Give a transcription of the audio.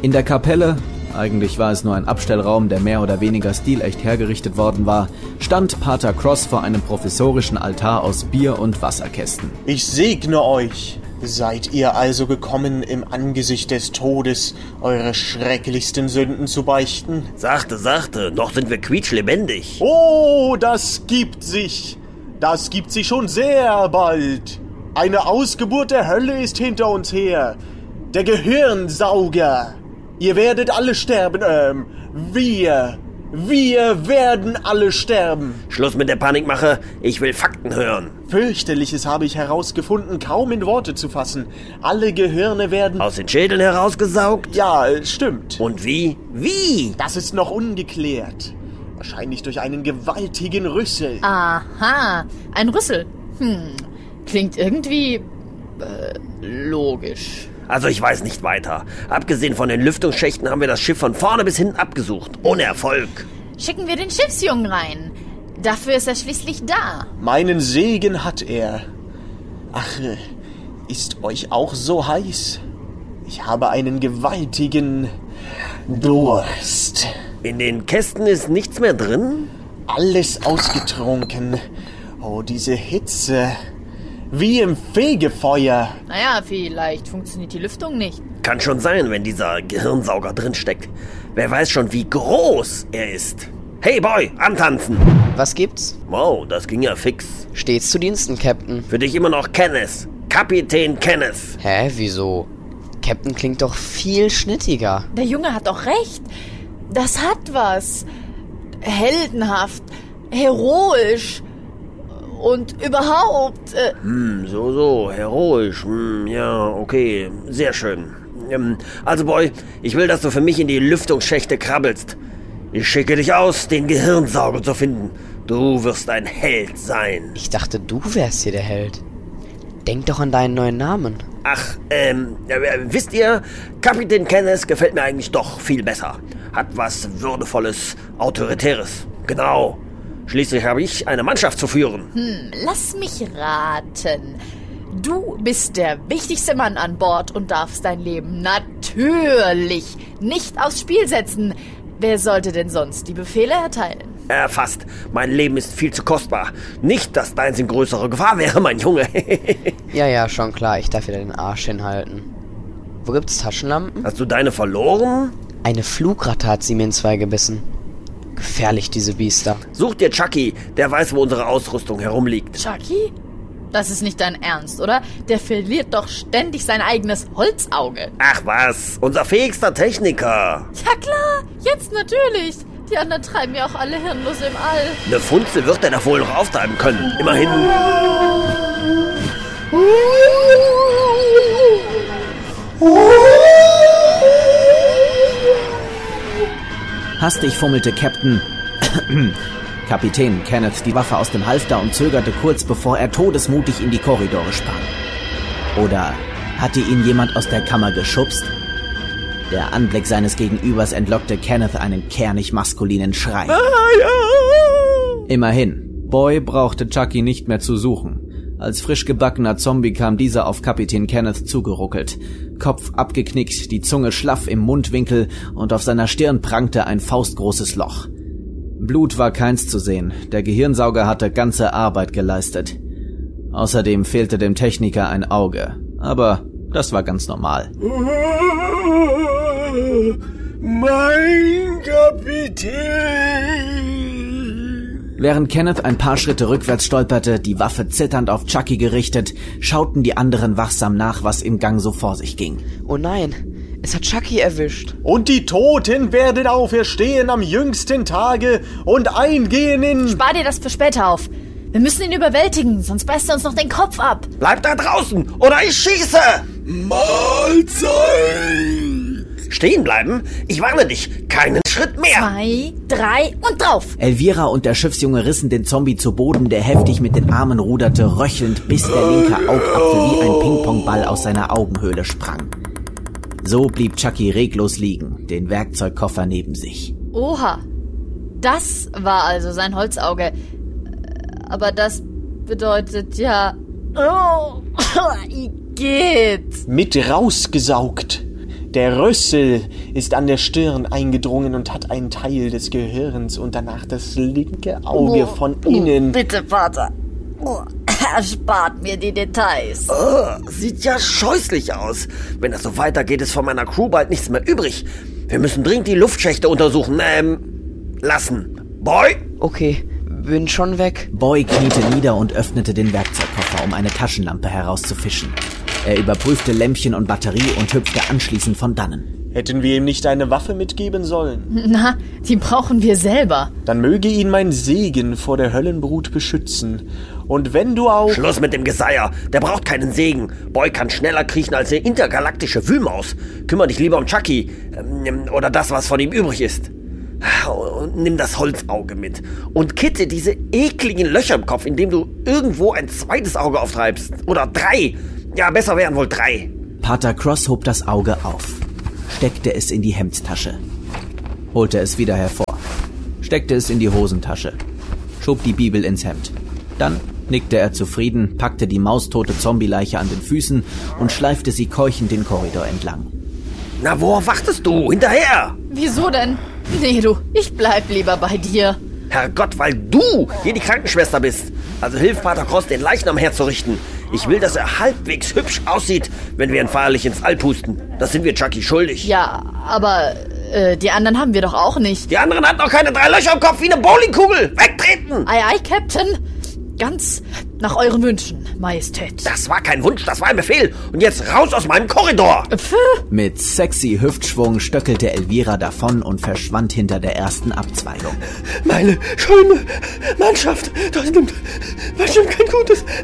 In der Kapelle, eigentlich war es nur ein Abstellraum, der mehr oder weniger stilecht hergerichtet worden war, stand Pater Cross vor einem provisorischen Altar aus Bier- und Wasserkästen. Ich segne euch. Seid ihr also gekommen, im Angesicht des Todes eure schrecklichsten Sünden zu beichten? Sachte, noch sind wir quietschlebendig. Oh, das gibt sich. Das gibt sich schon sehr bald. Eine Ausgeburt der Hölle ist hinter uns her. Der Gehirnsauger. Ihr werdet alle sterben, Wir werden alle sterben. Schluss mit der Panikmache, ich will Fakten hören. Fürchterliches habe ich herausgefunden, kaum in Worte zu fassen. Alle Gehirne werden... Aus den Schädeln herausgesaugt? Ja, stimmt. Und wie? Wie? Das ist noch ungeklärt. Wahrscheinlich durch einen gewaltigen Rüssel. Aha, ein Rüssel. Klingt irgendwie... logisch. Also ich weiß nicht weiter. Abgesehen von den Lüftungsschächten haben wir das Schiff von vorne bis hinten abgesucht. Ohne Erfolg. Schicken wir den Schiffsjungen rein. Dafür ist er schließlich da. Meinen Segen hat er. Ach, ist euch auch so heiß? Ich habe einen gewaltigen Durst. In den Kästen ist nichts mehr drin? Alles ausgetrunken. Oh, diese Hitze. Wie im Fegefeuer. Naja, vielleicht funktioniert die Lüftung nicht. Kann schon sein, wenn dieser Gehirnsauger drinsteckt. Wer weiß schon, wie groß er ist. Hey Boy, antanzen! Was gibt's? Wow, das ging ja fix. Stets zu Diensten, Captain. Für dich immer noch Kenneth. Kapitän Kenneth. Hä, wieso? Captain klingt doch viel schnittiger. Der Junge hat doch recht. Das hat was. Heldenhaft, heroisch und überhaupt... So, heroisch. Ja, okay, sehr schön. Also Boy, ich will, dass du für mich in die Lüftungsschächte krabbelst. Ich schicke dich aus, den Gehirnsauger zu finden. Du wirst ein Held sein. Ich dachte, du wärst hier der Held. Denk doch an deinen neuen Namen. Ach, wisst ihr, Kapitän Kenneth gefällt mir eigentlich doch viel besser. Hat was Würdevolles, Autoritäres. Genau. Schließlich habe ich eine Mannschaft zu führen. Lass mich raten. Du bist der wichtigste Mann an Bord und darfst dein Leben natürlich nicht aufs Spiel setzen. Wer sollte denn sonst die Befehle erteilen? Fast. Mein Leben ist viel zu kostbar. Nicht, dass deins in größere Gefahr wäre, mein Junge. Ja, schon klar. Ich darf wieder den Arsch hinhalten. Wo gibt's Taschenlampen? Hast du deine verloren? Eine Flugratte hat sie mir in 2 gebissen. Gefährlich, diese Biester. Such dir Chucky, der weiß, wo unsere Ausrüstung herumliegt. Chucky? Das ist nicht dein Ernst, oder? Der verliert doch ständig sein eigenes Holzauge. Ach was, unser fähigster Techniker. Ja klar, jetzt natürlich. Die anderen treiben ja auch alle hirnlos im All. Eine Funzel wird er doch wohl noch auftreiben können. Immerhin. Hastig fummelte Kapitän Kenneth die Waffe aus dem Halfter und zögerte kurz, bevor er todesmutig in die Korridore sprang. Oder hatte ihn jemand aus der Kammer geschubst? Der Anblick seines Gegenübers entlockte Kenneth einen kernig maskulinen Schrei. Immerhin, Boy brauchte Chucky nicht mehr zu suchen. Als frisch gebackener Zombie kam dieser auf Kapitän Kenneth zugeruckelt. Kopf abgeknickt, die Zunge schlaff im Mundwinkel und auf seiner Stirn prangte ein faustgroßes Loch. Blut war keins zu sehen, der Gehirnsauger hatte ganze Arbeit geleistet. Außerdem fehlte dem Techniker ein Auge, aber das war ganz normal. Mein Kapitän! Während Kenneth ein paar Schritte rückwärts stolperte, die Waffe zitternd auf Chucky gerichtet, schauten die anderen wachsam nach, was im Gang so vor sich ging. Oh nein, es hat Chucky erwischt. Und die Toten werden auferstehen am jüngsten Tage und eingehen in... Spar dir das für später auf. Wir müssen ihn überwältigen, sonst beißt er uns noch den Kopf ab. Bleib da draußen oder ich schieße! Mahlzeit! Stehen bleiben? Ich warne dich, keinen Schritt mehr! 2, 3 und drauf! Elvira und der Schiffsjunge rissen den Zombie zu Boden, der heftig mit den Armen ruderte, röchelnd, bis der linke Augapfel wie ein Ping-Pong-Ball aus seiner Augenhöhle sprang. So blieb Chucky reglos liegen, den Werkzeugkoffer neben sich. Oha, das war also sein Holzauge. Aber das bedeutet ja... Oh, geht. Mit rausgesaugt. Der Rüssel ist an der Stirn eingedrungen und hat einen Teil des Gehirns und danach das linke Auge von innen. Bitte, Vater. Erspart mir die Details. Sieht ja scheußlich aus. Wenn das so weitergeht, ist von meiner Crew bald nichts mehr übrig. Wir müssen dringend die Luftschächte untersuchen, lassen. Boy? Okay, bin schon weg. Boy kniete nieder und öffnete den Werkzeugkoffer, um eine Taschenlampe herauszufischen. Er überprüfte Lämpchen und Batterie und hüpfte anschließend von dannen. Hätten wir ihm nicht eine Waffe mitgeben sollen? Na, die brauchen wir selber. Dann möge ihn mein Segen vor der Höllenbrut beschützen. Und wenn du auch... Schluss mit dem Geseier. Der braucht keinen Segen. Boy kann schneller kriechen als eine intergalaktische Wühlmaus. Kümmere dich lieber um Chucky. Oder das, was von ihm übrig ist. Und nimm das Holzauge mit. Und kitte diese ekligen Löcher im Kopf, indem du irgendwo ein zweites Auge auftreibst. Oder 3. Ja, besser wären wohl 3. Pater Cross hob das Auge auf, steckte es in die Hemdstasche, holte es wieder hervor, steckte es in die Hosentasche, schob die Bibel ins Hemd. Dann nickte er zufrieden, packte die maustote Zombie-Leiche an den Füßen und schleifte sie keuchend den Korridor entlang. Na, worauf wartest du? Hinterher! Wieso denn? Nee, du, ich bleib lieber bei dir. Herrgott, weil du hier die Krankenschwester bist. Also hilf Pater Cross, den Leichnam herzurichten. Ich will, dass er halbwegs hübsch aussieht, wenn wir ihn feierlich ins All pusten. Das sind wir Chucky schuldig. Ja, aber die anderen haben wir doch auch nicht. Die anderen hatten doch keine 3 Löcher im Kopf wie eine Bowlingkugel. Wegtreten! Ei, ei, Captain. Ganz nach euren Wünschen, Majestät. Das war kein Wunsch, das war ein Befehl. Und jetzt raus aus meinem Korridor. Mit sexy Hüftschwung stöckelte Elvira davon und verschwand hinter der ersten Abzweigung. Meine schöne Mannschaft, das nimmt kein gutes